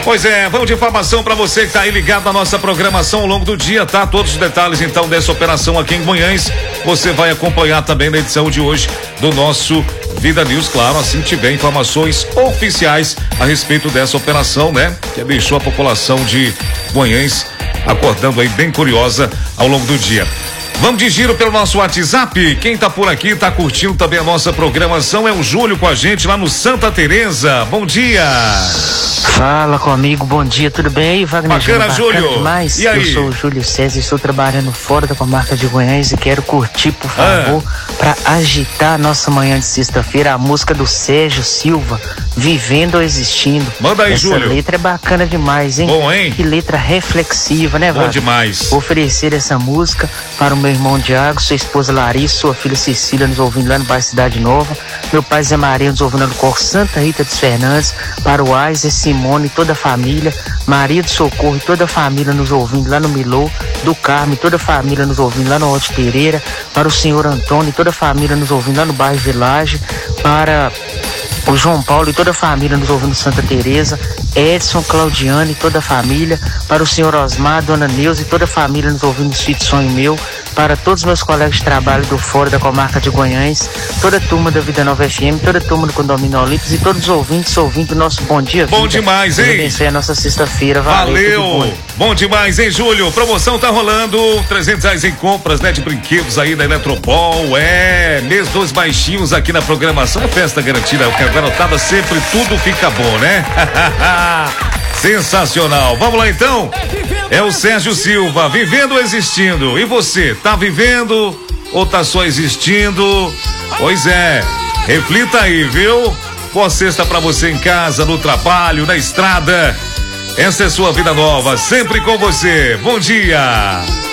Pois é, vamos de informação para você que tá aí ligado na nossa programação ao longo do dia, tá? Todos os detalhes então dessa operação aqui em Guanhães, você vai acompanhar também na edição de hoje do nosso Vida News, claro, assim que tiver informações oficiais a respeito dessa operação, né? Que deixou a população de Guanhães acordando aí bem curiosa ao longo do dia. Vamos de giro pelo nosso WhatsApp. Quem tá por aqui, tá curtindo também a nossa programação é o Júlio com a gente lá no Santa Teresa. Bom dia. Fala comigo, bom dia, tudo bem aí, Wagner? Bacana, Júlio. Demais. E aí? Eu sou o Júlio César, estou trabalhando fora da comarca de Guanhães e quero curtir, por favor, para agitar a nossa manhã de sexta-feira, a música do Sérgio Silva, Vivendo ou Existindo. Manda aí, Júlio. Essa letra é bacana demais, hein? Bom, hein? Que letra reflexiva, né, Wagner? Bom demais. Vou oferecer essa música para o meu irmão Diago, sua esposa Larissa, sua filha Cecília nos ouvindo lá no bairro Cidade Nova, meu pai Zé Maria nos ouvindo no Cor Santa Rita dos Fernandes, para o Aiser, Simone e toda a família, Maria do Socorro e toda a família nos ouvindo lá no Milô, do Carmo e toda a família nos ouvindo lá no Alto Pereira, para o senhor Antônio e toda a família nos ouvindo lá no bairro Village, para o João Paulo e toda a família nos ouvindo Santa Teresa, Edson, Claudiano e toda a família, para o senhor Osmar, dona Neuza e toda a família nos ouvindo no Sítio Sonho Meu, para todos os meus colegas de trabalho do fora da comarca de Guanhães, toda a turma da Vida Nova FM, toda a turma do Condomínio Olímpicos e todos os ouvintes ouvindo o nosso Bom Dia Vida. Bom demais, hein? Deus abençoe a nossa sexta-feira. Valeu! Bom demais, hein, Júlio? Promoção tá rolando, R$300 em compras, né, de brinquedos aí da Eletropol, mês dos baixinhos aqui na programação, é festa garantida, que a garotada sempre tudo fica bom, né? Sensacional. Vamos lá então? É o Sérgio Silva, Vivendo ou Existindo. E você, tá vivendo ou tá só existindo? Pois é, reflita aí, viu? Boa sexta pra você em casa, no trabalho, na estrada. Essa é sua vida nova, sempre com você. Bom dia.